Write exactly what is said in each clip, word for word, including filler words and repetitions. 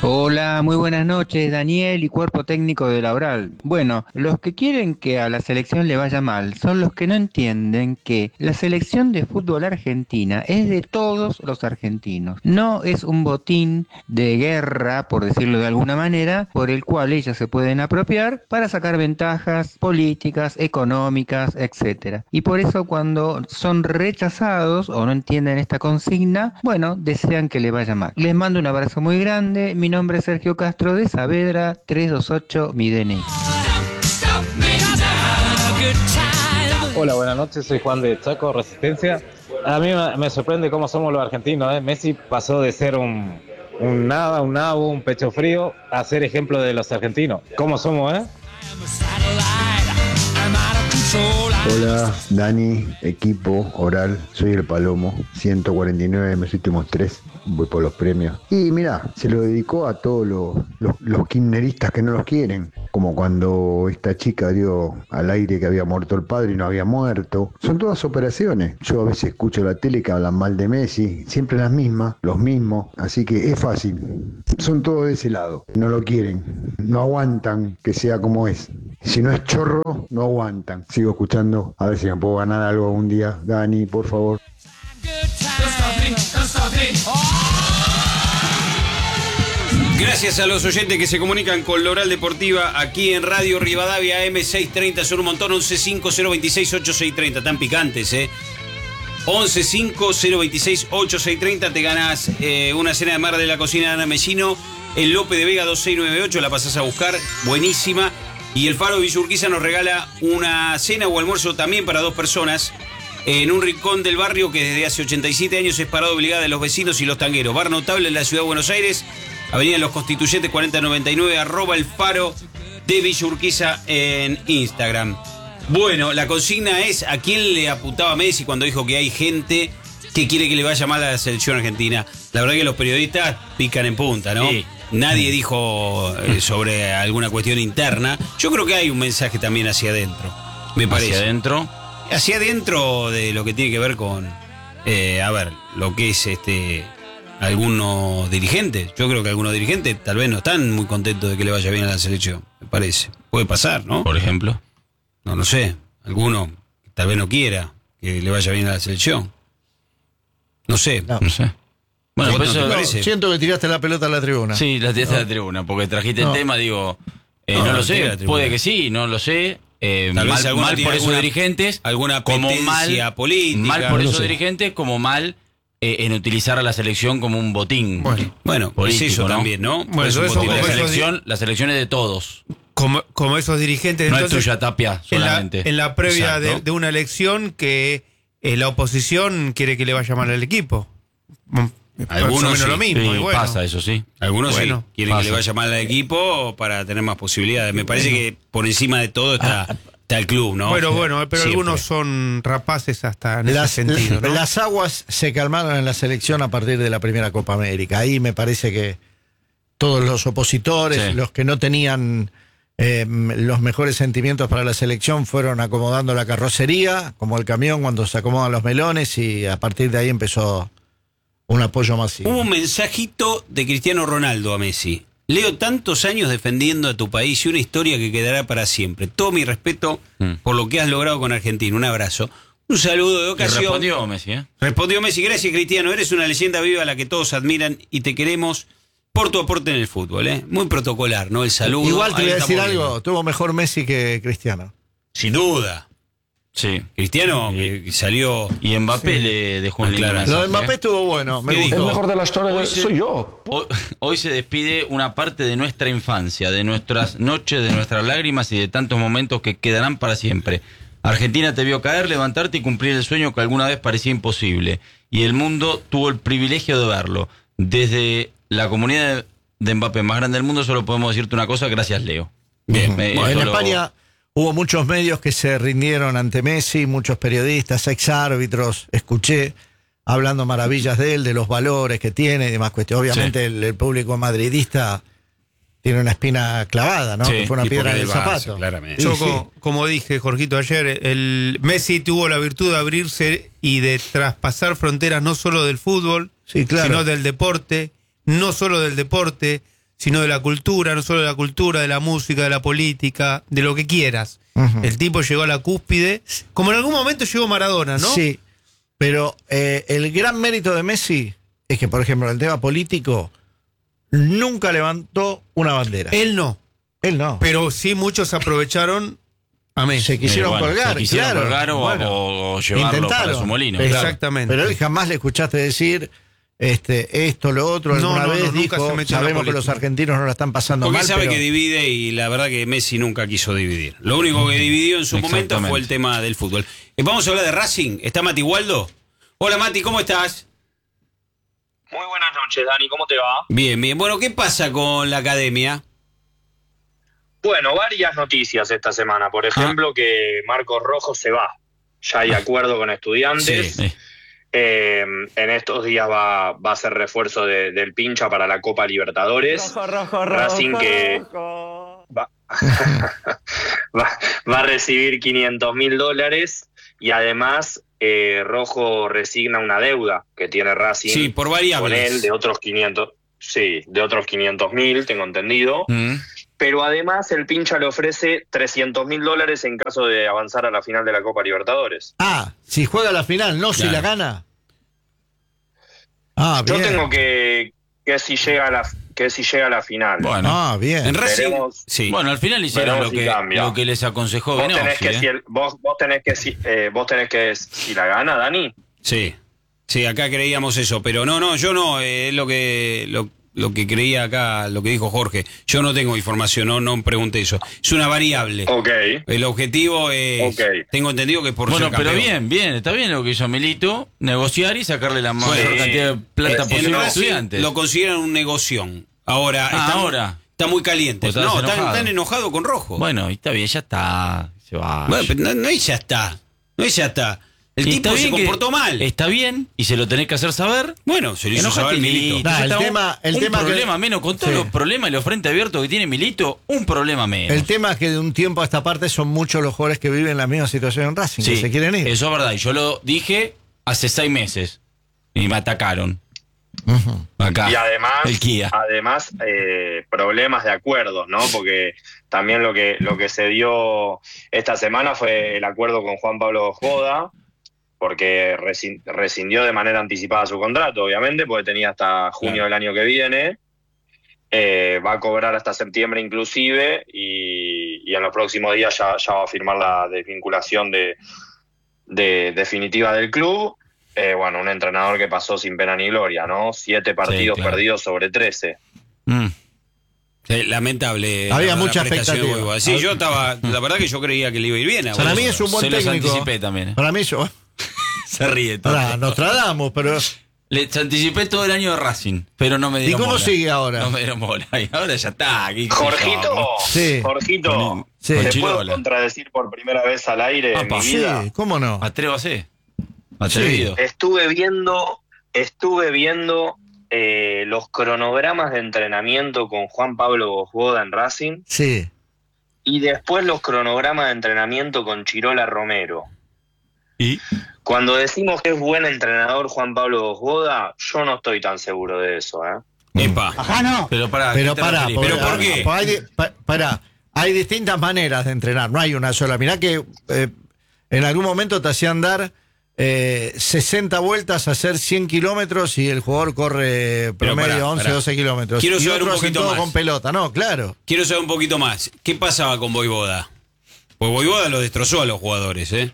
Hola, muy buenas noches, Daniel y cuerpo técnico de Laboral. Bueno, los que quieren que a la selección le vaya mal son los que no entienden que la selección de fútbol argentina es de todos los argentinos. No es un botín de guerra, por decirlo de alguna manera, por el cual ellos se pueden apropiar para sacar ventajas políticas, económicas, etcétera. Y por eso cuando son rechazados o no entienden esta consigna, bueno, desean que le vaya mal. Les mando un abrazo muy grande. Mi nombre es Sergio Castro de Saavedra, trescientos veintiocho, mi D N I. Hola, buenas noches, soy Juan de Chaco, Resistencia. A mí me, me sorprende cómo somos los argentinos, ¿eh? Messi pasó de ser un, un nada, un nabo, un pecho frío, a ser ejemplo de los argentinos. ¿Cómo somos, eh? Hola, Dani, equipo, Oral, soy el Palomo, ciento cuarenta y nueve de mis últimos tres, voy por los premios. Y mirá, se lo dedicó a todos los, los, los kirchneristas que no los quieren, como cuando esta chica dio al aire que había muerto el padre y no había muerto. Son todas operaciones. Yo a veces escucho la tele que hablan mal de Messi, siempre las mismas, los mismos, así que es fácil. Son todos de ese lado, no lo quieren, no aguantan que sea como es. Si no es chorro, no aguantan. Sigo escuchando, a ver si me puedo ganar algo un día. Dani, por favor. Gracias a los oyentes que se comunican con la Oral Deportiva aquí en Radio Rivadavia M seiscientos treinta, son un montón. Once cinco cero veintiséis ochenta y seis treinta, tan picantes, eh. once cinco cero veintiséis ochenta y seis treinta, te ganas eh, una cena de mar de la cocina de Ana Mellino en López de Vega dos seis nueve ocho, la pasás a buscar, buenísima. Y el Faro Villa Urquiza nos regala una cena o almuerzo también para dos personas en un rincón del barrio que desde hace ochenta y siete años es parada obligada de los vecinos y los tangueros. Bar notable en la ciudad de Buenos Aires, Avenida Los Constituyentes cuarenta noventa y nueve, arroba el Faro de Villa Urquiza en Instagram. Bueno, la consigna es: ¿a quién le apuntaba Messi cuando dijo que hay gente que quiere que le vaya mal a la selección argentina? La verdad que los periodistas pican en punta, ¿no? Sí. Nadie dijo eh, sobre alguna cuestión interna. Yo creo que hay un mensaje también hacia adentro, me parece. ¿Hacia adentro? Hacia adentro de lo que tiene que ver con, eh, a ver, lo que es este algunos dirigentes. Yo creo que algunos dirigentes tal vez no están muy contentos de que le vaya bien a la selección, me parece. Puede pasar, ¿no? Por ejemplo. No lo sé. Alguno tal vez no quiera que le vaya bien a la selección. No sé. No, no sé. Bueno, no, pues eso, no, siento que tiraste la pelota a la tribuna. Sí, la tiraste no. a la tribuna, porque trajiste no. el tema, digo, eh, no, no, no lo no sé, puede que sí, no lo sé. Eh, mal mal por esos alguna, dirigentes, alguna como mal política. Mal por no esos sé. dirigentes, como mal eh, en utilizar a la selección como un botín. Bueno, bueno político, es eso, ¿no? También, ¿no? Bueno, eso, eso, la, eso, selección, la selección es de todos. Como, como esos dirigentes. No entonces, es tuya, Tapia, solamente. En la, en la previa de, de una elección que eh, la oposición quiere que le vaya mal al equipo. Algunos sí, lo mismo, sí, y bueno. pasa eso, sí. Algunos bueno, sí quieren pasa. que le vaya mal al equipo para tener más posibilidades. Me parece bueno. que por encima de todo está, está el club, ¿no? Bueno, bueno, pero Siempre. algunos son rapaces hasta en las, ese sentido, ¿no? Las aguas se calmaron en la selección a partir de la primera Copa América. Ahí me parece que todos los opositores, sí. los que no tenían eh, los mejores sentimientos para la selección, fueron acomodando la carrocería, como el camión cuando se acomodan los melones, y a partir de ahí empezó un apoyo masivo. Hubo un mensajito de Cristiano Ronaldo a Messi. Leo, tantos años defendiendo a tu país y una historia que quedará para siempre. Todo mi respeto mm. por lo que has logrado con Argentina. Un abrazo. Un saludo de ocasión. Y respondió Messi, ¿eh? Respondió Messi. Gracias, Cristiano. Eres una leyenda viva a la que todos admiran y te queremos por tu aporte en el fútbol, ¿eh? Muy protocolar, ¿no? El saludo. Igual te voy a decir algo. Viendo. Tuvo mejor Messi que Cristiano. Sin duda. Sí. Cristiano que salió. Y Mbappé sí. le dejó un Ah, lindo claro. mensaje, Lo de Mbappé ¿eh? estuvo bueno. Me ¿Qué gustó. dijo? El mejor de la historia Hoy soy se- yo. Hoy, hoy se despide una parte de nuestra infancia, de nuestras noches, de nuestras lágrimas y de tantos momentos que quedarán para siempre. Argentina te vio caer, levantarte y cumplir el sueño que alguna vez parecía imposible. Y el mundo tuvo el privilegio de verlo. Desde la comunidad de Mbappé más grande del mundo solo podemos decirte una cosa: gracias, Leo. Bien. Me- Bueno, en eso lo- España hubo muchos medios que se rindieron ante Messi, muchos periodistas, exárbitros, escuché hablando maravillas de él, de los valores que tiene y demás cuestiones. Obviamente Sí. el, el público madridista tiene una espina clavada, ¿no? Sí, que fue una y piedra porque en el del Barça, zapato. claramente. Yo, Sí, como, como dije, Jorgito, ayer, el Messi tuvo la virtud de abrirse y de traspasar fronteras no solo del fútbol, Sí, claro. sino del deporte, no solo del deporte, sino de la cultura, no solo de la cultura, de la música, de la política, de lo que quieras. Uh-huh. El tipo llegó a la cúspide, como en algún momento llegó Maradona, ¿no? Sí, pero eh, el gran mérito de Messi es que, por ejemplo, en el tema político, nunca levantó una bandera. Él no. Él no. Pero sí muchos aprovecharon a Messi. Se quisieron bueno, colgar, se quisieron claro. colgar o, Bueno, o llevarlo intentaron. para su molino. Exactamente. Pero él jamás le escuchaste decir este, esto, lo otro. No, Alguna no, vez no, nunca dijo, se metió en la sabemos que política. los argentinos no la están pasando Porque mal. sabe pero... que divide y la verdad que Messi nunca quiso dividir. Lo único que dividió en su momento fue el tema del fútbol. Eh, vamos a hablar de Racing. ¿Está Mati Waldo? Hola Mati, ¿cómo estás? Muy buenas noches, Dani, ¿cómo te va? Bien, bien. Bueno, ¿qué pasa con la academia? Bueno, varias noticias esta semana. Por ejemplo, ah. que Marcos Rojo se va. Ya hay acuerdo con Estudiantes. Sí. Eh, en estos días va, va a ser refuerzo de, del Pincha para la Copa Libertadores. Rojo, rojo, Racing rojo, que rojo. Va, va, va a recibir quinientos mil dólares y además eh, Rojo resigna una deuda que tiene Racing sí, por variables. Con él de otros quinientos, sí, de otros quinientos mil, tengo entendido. Mm. Pero además el Pincha le ofrece trescientos mil dólares en caso de avanzar a la final de la Copa Libertadores. Ah, si juega la final, no claro. si la gana. Ah, bien. Yo tengo que que si llega a la que si llega a la final. Bueno, ah, bien. En Racing, veremos, sí. Bueno, al final hicieron lo si que lo que les aconsejó vos Benossi, tenés que ¿eh? si el, vos vos tenés que si eh, vos tenés que si la gana, Dani. Sí. Sí, acá creíamos eso, pero no, no, yo no, es eh, lo que lo Lo que creía acá, lo que dijo Jorge. Yo no tengo información, no, no pregunté eso. Es una variable. Ok. El objetivo es... Okay. Tengo entendido que es por bueno, ser campeón. Pero bien, bien. Está bien lo que hizo Milito. Negociar y sacarle la mayor bueno, cantidad de plata eh, posible a los estudiantes. Lo consideran un negoción. Ahora, ah, está, ahora. Está muy caliente. No, están enojado. Tan enojado con Rojo. Bueno, está bien, ya está. Se va. Bueno, pero no, no es ya está. No es ya está. El y tipo se comportó mal. Está bien, y se lo tenés que hacer saber. Bueno, se lo hizo Enojate saber Milito. Nah, el tema, el un tema problema que... menos, con todos sí. los problemas y los frentes abiertos que tiene Milito, un problema menos. El tema es que de un tiempo a esta parte son muchos los jugadores que viven la misma situación en Racing, sí, que se quieren ir. Eso es verdad, y yo lo dije hace seis meses, y me atacaron. Uh-huh. Acá, y además, el Kia. además eh, problemas de acuerdos, ¿no? Porque también lo que, lo que se dio esta semana fue el acuerdo con Juan Pablo Joda, porque rescindió de manera anticipada su contrato, obviamente, porque tenía hasta junio claro. del año que viene, eh, va a cobrar hasta septiembre inclusive, y, y en los próximos días ya, ya va a firmar la desvinculación de, de definitiva del club. Eh, bueno, un entrenador que pasó sin pena ni gloria, ¿no? Siete partidos sí, claro. perdidos sobre trece. Mm. Sí, lamentable. Había la, mucha la expectativa. Sí, yo estaba, la verdad que yo creía que le iba a ir bien. Para mí es un buen Se técnico. Los anticipé también. ¿eh? Para mí yo... Se ríe todo. Para Nostradamus, pero... Les anticipé todo el año de Racing, pero no me dieron ¿Y cómo bola. sigue ahora? No me dieron bola. Y ahora ya está. Aquí, Jorgito, sí. Jorgito, sí. ¿te puedo contradecir por primera vez al aire ah, en mi vida? Sí, ¿cómo no? Atrévase. Atrevido. Sí. Estuve viendo, estuve viendo eh, los cronogramas de entrenamiento con Juan Pablo Joda en Racing. Sí. Y después los cronogramas de entrenamiento con Chirola Romero. ¿Y? Cuando decimos que es buen entrenador Juan Pablo Joda, yo no estoy tan seguro de eso, ¿eh? Epa. Ajá, no. Pero para, pero para, ¿Pero por qué? Hay, para, hay distintas maneras de entrenar, no hay una sola. Mirá que eh, en algún momento te hacían dar eh, sesenta vueltas, hacer cien kilómetros y el jugador corre promedio pará, once, pará. doce kilómetros. Quiero y saber un poquito todo más. Con pelota, no, claro. Quiero saber un poquito más. ¿Qué pasaba con Voivoda? Pues Voivoda lo destrozó a los jugadores, ¿eh?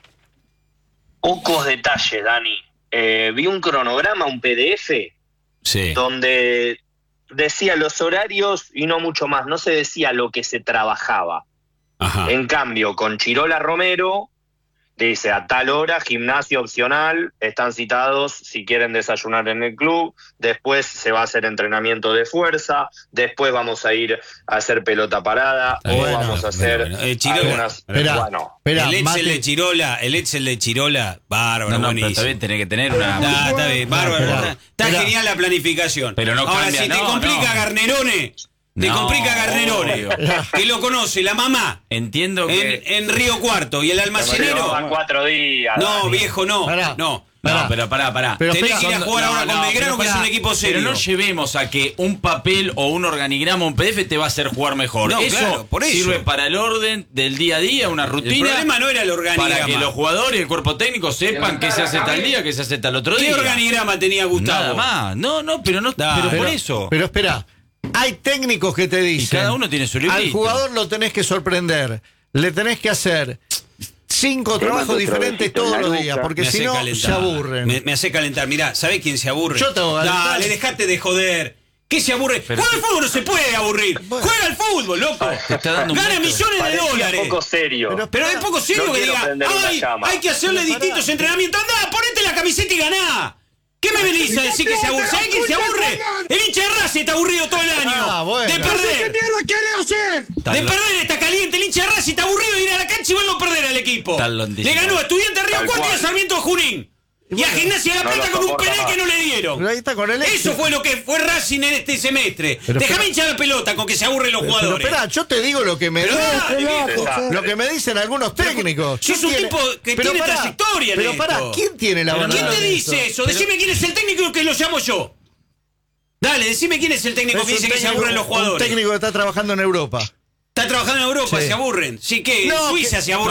Pocos detalles, Dani. Eh, vi un cronograma, un P D F, sí. donde decía los horarios y no mucho más. No se decía lo que se trabajaba. Ajá. En cambio, con Chirola Romero, dice a tal hora, gimnasio opcional, están citados si quieren desayunar en el club, después se va a hacer entrenamiento de fuerza, después vamos a ir a hacer pelota parada, bueno, o vamos a hacer bueno, bueno. Eh, Chirola, algunas... Espera, bueno, espera, el Excel Mate. de Chirola, el Excel de Chirola, bárbaro, no, no, buenísimo. pero también tenés que tener una... Está, está bien, bárbaro. No, está está espera. genial la planificación. Pero no Ahora, cambia, si te no, complica no. Garnerone, te No, complica Garnerone, obvio. que lo conoce la mamá Entiendo que... en, en Río Cuarto y el almacenero... a cuatro días. No, Dani. viejo, no. Pará. No. No, pero pará, pará. Pero Tenés espera, que ir a son- jugar no, ahora no, con Belgrano, pero que es pará, un equipo serio. Pero no llevemos a que un papel o un organigrama, un P D F te va a hacer jugar mejor. No, eso, claro, por eso. sirve para el orden del día a día, una rutina. El problema no era el organigrama. Para que los jugadores y el cuerpo técnico sepan qué se hace tal día, qué se hace tal otro ¿Qué día. organigrama tenía Gustavo? Nada más. No, no, pero no, Dale. pero por Pero- eso. Pero espera, hay técnicos que te dicen. Y cada uno tiene su librito. Al jugador lo tenés que sorprender. Le tenés que hacer cinco trabajos diferentes todos los días, porque Me si hace no calentar. se aburren. Me, me hace calentar. Mirá, ¿sabés quién se aburre? Yo te voy a calentar. Dale, dejate de joder. ¿Qué se aburre? Pero Juega si- al fútbol, no se puede aburrir. Juega al fútbol, loco. Te está dando un Gana metro. millones de Parecía dólares. poco serio. Pero- Pero es poco serio No que quiero diga, prender una ay, llama". hay que hacerle Pero pará. distintos entrenamientos. Andá, ponete la camiseta y ganá. ¿Qué me venís a decir que se aburre? ¿Sabés quién se aburre? El hincha de Racing está aburrido todo el año. Ah, bueno. De perder. De perder, está caliente. El hincha de Racing está aburrido de ir a la cancha y verlo perder al equipo. Tan Le londinense. ganó a Estudiantes de Río Tal Cuarto y a cual. Sarmiento de Junín. Y a Gimnasia de La No Plata lo con un soporta penal más. que no le dieron. Pero ahí está con el Eso éxito. fue lo que fue Racing en este semestre. Pero- Déjame hinchar la pelota con que se aburren los Pero jugadores. espera, yo te digo lo que me Pero dicen. dale, viejo. Lo que me dicen algunos técnicos. Si es un tipo que Pero tiene pará, trayectoria en Pero esto. pará, ¿quién tiene la Pero verdad? ¿Quién te en dice esto? eso? Decime quién es el técnico que lo llamo yo. Dale, decime quién es el técnico Es que un dice que se técnico- aburren los Un jugadores. técnico que está trabajando en Europa. Está trabajando en Europa, Sí. se aburren. Sí, que No, en Suiza que- se aburren